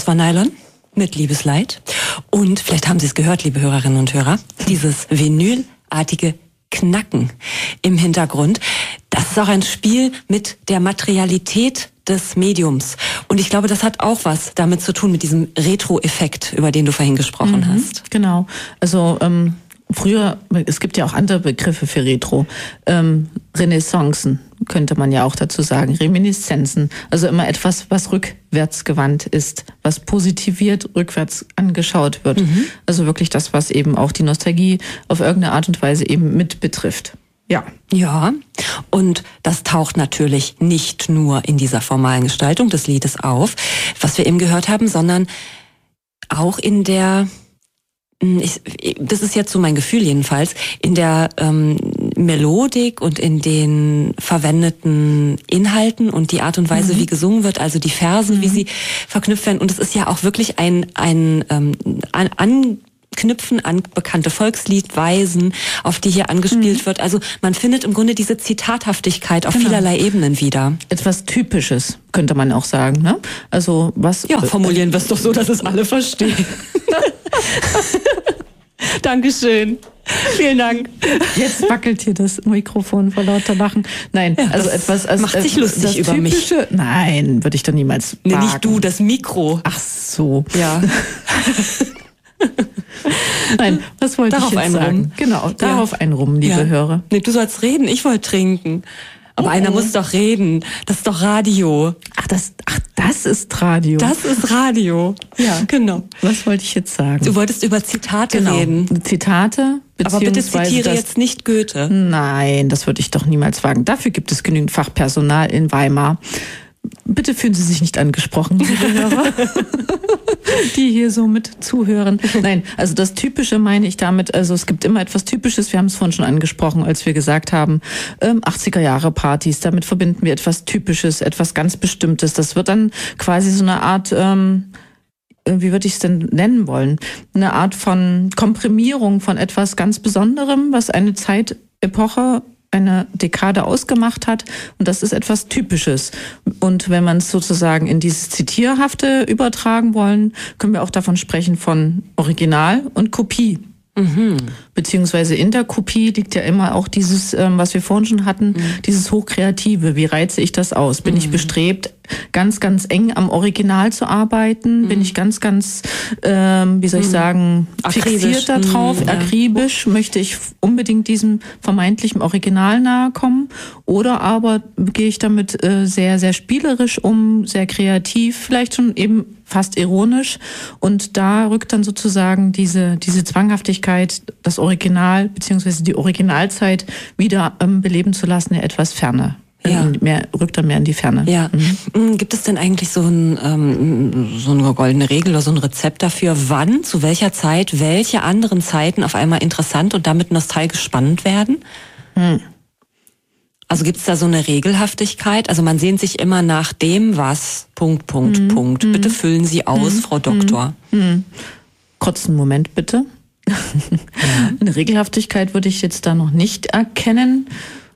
Das war Nylon mit Liebesleid. Und vielleicht haben Sie es gehört, liebe Hörerinnen und Hörer, dieses vinylartige Knacken im Hintergrund. Das ist auch ein Spiel mit der Materialität des Mediums. Und ich glaube, das hat auch was damit zu tun, mit diesem Retro-Effekt, über den du vorhin gesprochen hast. Genau. Also früher, es gibt ja auch andere Begriffe für Retro. Renaissancen könnte man ja auch dazu sagen. Reminiszenzen. Also immer etwas, was rückwärts gewandt ist, was positiviert, rückwärts angeschaut wird. Also wirklich das, was eben auch die Nostalgie auf irgendeine Art und Weise eben mit betrifft. Ja. Ja, und das taucht natürlich nicht nur in dieser formalen Gestaltung des Liedes auf, was wir eben gehört haben, sondern auch in der, das ist jetzt so mein Gefühl jedenfalls, in der Melodik und in den verwendeten Inhalten und die Art und Weise, wie gesungen wird, also die Verse, wie sie verknüpft werden. Und es ist ja auch wirklich ein Anknüpfen an bekannte Volksliedweisen, auf die hier angespielt wird. Also man findet im Grunde diese Zitathaftigkeit auf vielerlei Ebenen wieder. Etwas Typisches, könnte man auch sagen, ne? Also was... Ja, formulieren wir es doch so, dass es alle verstehen. Dankeschön. Vielen Dank. Jetzt wackelt hier das Mikrofon vor lauter Lachen. Nein, ja, also etwas... macht sich lustig über mich. Nein, würde ich doch niemals wagen. Nee, nicht du, das Mikro. Ach so. Ja. Nein, was wollte ich jetzt sagen? Genau, darauf einrum, liebe Hörer. Nee, du sollst reden, ich wollte trinken. Aber einer muss doch reden. Das ist doch Radio. Ach, das ist Radio. Das ist Radio. Ja, genau. Was wollte ich jetzt sagen? Du wolltest über Zitate reden. Zitate, aber bitte zitiere jetzt nicht Goethe. Nein, das würde ich doch niemals wagen. Dafür gibt es genügend Fachpersonal in Weimar. Bitte fühlen Sie sich nicht angesprochen, liebe Hörer, die hier so mit zuhören. Nein, also das Typische meine ich damit, also es gibt immer etwas Typisches, wir haben es vorhin schon angesprochen, als wir gesagt haben, 80er-Jahre-Partys, damit verbinden wir etwas Typisches, etwas ganz Bestimmtes. Das wird dann quasi so eine Art, wie würde ich es denn nennen wollen, eine Art von Komprimierung von etwas ganz Besonderem, was eine Zeitepoche, eine Dekade ausgemacht hat, und das ist etwas Typisches. Und wenn man es sozusagen in dieses Zitierhafte übertragen wollen, können wir auch davon sprechen von Original und Kopie. Beziehungsweise in der Kopie liegt ja immer auch dieses, was wir vorhin schon hatten, dieses Hochkreative. Wie reize ich das aus? Bin ich bestrebt, ganz, ganz eng am Original zu arbeiten? Bin ich ganz, ganz, wie soll ich sagen, fixiert da drauf, akribisch? Möchte ich unbedingt diesem vermeintlichen Original nahe kommen? Oder aber gehe ich damit sehr, sehr spielerisch um, sehr kreativ, vielleicht schon eben fast ironisch, und da rückt dann sozusagen diese Zwanghaftigkeit, das Original beziehungsweise die Originalzeit wieder beleben zu lassen, ja etwas ferner. Ja. Rückt dann mehr in die Ferne. Ja. Gibt es denn eigentlich so eine goldene Regel oder so ein Rezept dafür, wann, zu welcher Zeit, welche anderen Zeiten auf einmal interessant und damit nostalgisch spannend werden? Also gibt es da so eine Regelhaftigkeit? Also man sehnt sich immer nach dem, was... Punkt. Bitte füllen Sie aus, Frau Doktor. Kurzen Moment, bitte. Eine Regelhaftigkeit würde ich jetzt da noch nicht erkennen.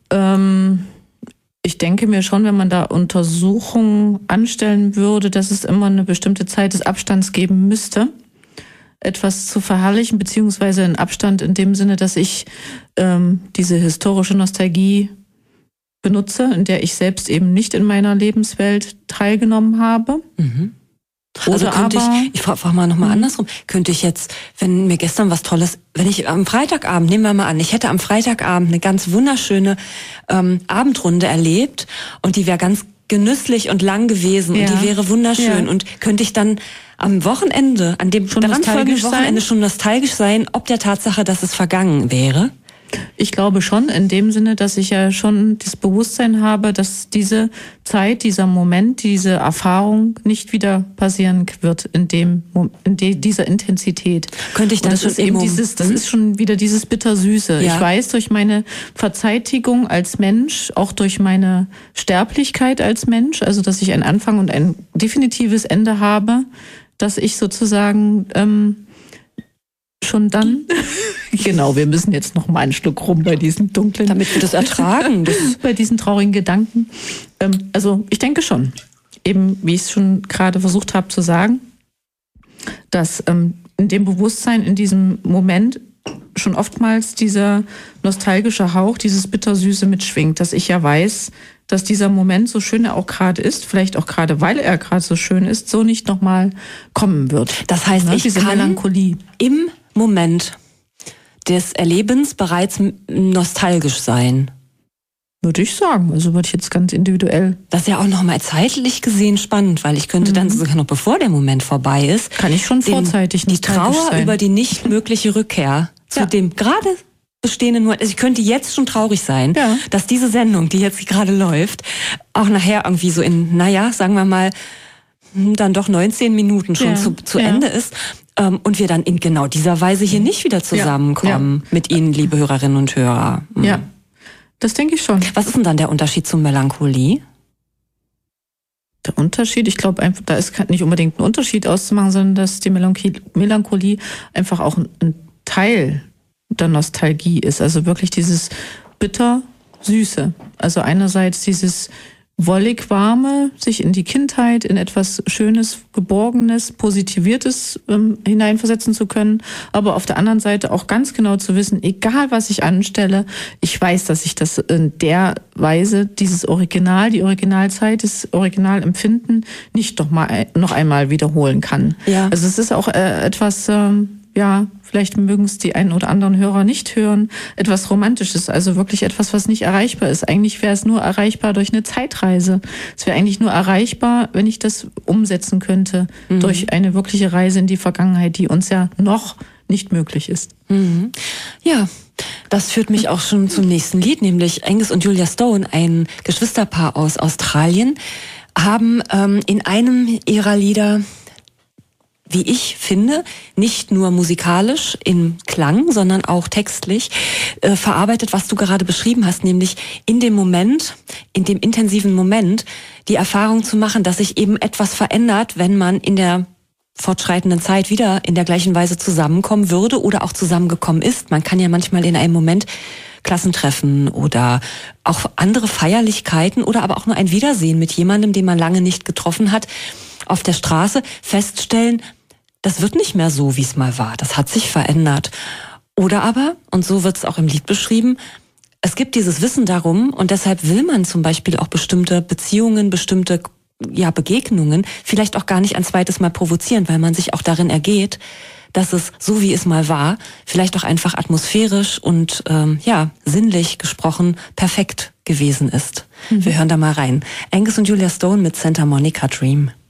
Ich denke mir schon, wenn man da Untersuchungen anstellen würde, dass es immer eine bestimmte Zeit des Abstands geben müsste, etwas zu verherrlichen, beziehungsweise einen Abstand in dem Sinne, dass ich diese historische Nostalgie benutze, in der ich selbst eben nicht in meiner Lebenswelt teilgenommen habe. Also ich frage mal nochmal andersrum, könnte ich jetzt, wenn mir gestern was Tolles, wenn ich am Freitagabend, nehmen wir mal an, ich hätte am Freitagabend eine ganz wunderschöne Abendrunde erlebt und die wäre ganz genüsslich und lang gewesen und die wäre wunderschön und könnte ich dann am Wochenende, an dem darauffolgenden Wochenende schon nostalgisch sein, ob der Tatsache, dass es vergangen wäre? Ich glaube schon, in dem Sinne, dass ich ja schon das Bewusstsein habe, dass diese Zeit, dieser Moment, diese Erfahrung nicht wieder passieren wird in dieser Intensität. Könnte ich das ist eben das ist schon wieder dieses Bittersüße. Ja. Ich weiß durch meine Verzeitigung als Mensch, auch durch meine Sterblichkeit als Mensch, also dass ich einen Anfang und ein definitives Ende habe, dass ich sozusagen schon dann, genau, wir müssen jetzt noch mal einen Schluck rum bei diesen dunklen... Damit wir das ertragen. Bei diesen traurigen Gedanken. Also ich denke schon, eben wie ich es schon gerade versucht habe zu sagen, dass in dem Bewusstsein, in diesem Moment schon oftmals dieser nostalgische Hauch, dieses Bittersüße mitschwingt, dass ich ja weiß, dass dieser Moment, so schön er auch gerade ist, vielleicht auch gerade, weil er gerade so schön ist, so nicht nochmal kommen wird. Das heißt, ich diese kann Melancholie im Moment des Erlebens bereits nostalgisch sein. Würde ich sagen. Also würde ich jetzt ganz individuell. Das ist ja auch nochmal zeitlich gesehen spannend, weil ich könnte dann sogar noch bevor der Moment vorbei ist, kann ich schon vorzeitig die Trauer sein. über die nicht mögliche Rückkehr zu dem gerade bestehenden Moment. Also ich könnte jetzt schon traurig sein, dass diese Sendung, die jetzt gerade läuft, auch nachher irgendwie so in, sagen wir mal, dann doch 19 Minuten schon zu Ende ist. Und wir dann in genau dieser Weise hier nicht wieder zusammenkommen mit Ihnen, liebe Hörerinnen und Hörer. Ja, das denke ich schon. Was ist denn dann der Unterschied zur Melancholie? Der Unterschied, ich glaube einfach, da ist nicht unbedingt ein Unterschied auszumachen, sondern dass die Melancholie einfach auch ein Teil der Nostalgie ist. Also wirklich dieses bitter-süße. Also einerseits dieses wollig-warme, sich in die Kindheit, in etwas Schönes, Geborgenes, Positiviertes hineinversetzen zu können, aber auf der anderen Seite auch ganz genau zu wissen, egal was ich anstelle, ich weiß, dass ich das in der Weise, dieses Original, die Originalzeit, das Originalempfinden nicht noch einmal wiederholen kann. Ja. Also es ist auch etwas, vielleicht mögen es die einen oder anderen Hörer nicht hören, etwas Romantisches, also wirklich etwas, was nicht erreichbar ist. Eigentlich wäre es nur erreichbar durch eine Zeitreise. Es wäre eigentlich nur erreichbar, wenn ich das umsetzen könnte, durch eine wirkliche Reise in die Vergangenheit, die uns ja noch nicht möglich ist. Mhm. Ja, das führt mich auch schon zum nächsten Lied, nämlich Angus und Julia Stone, ein Geschwisterpaar aus Australien, haben in einem ihrer Lieder, wie ich finde, nicht nur musikalisch im Klang, sondern auch textlich verarbeitet, was du gerade beschrieben hast, nämlich in dem Moment, in dem intensiven Moment, die Erfahrung zu machen, dass sich eben etwas verändert, wenn man in der fortschreitenden Zeit wieder in der gleichen Weise zusammenkommen würde oder auch zusammengekommen ist. Man kann ja manchmal in einem Moment Klassentreffen oder auch andere Feierlichkeiten oder aber auch nur ein Wiedersehen mit jemandem, den man lange nicht getroffen hat, auf der Straße feststellen, das wird nicht mehr so, wie es mal war. Das hat sich verändert. Oder aber, und so wird es auch im Lied beschrieben, es gibt dieses Wissen darum und deshalb will man zum Beispiel auch bestimmte Beziehungen, bestimmte Begegnungen vielleicht auch gar nicht ein zweites Mal provozieren, weil man sich auch darin ergeht, dass es, so wie es mal war, vielleicht auch einfach atmosphärisch und sinnlich gesprochen perfekt gewesen ist. Wir hören da mal rein. Angus und Julia Stone mit Santa Monica Dream.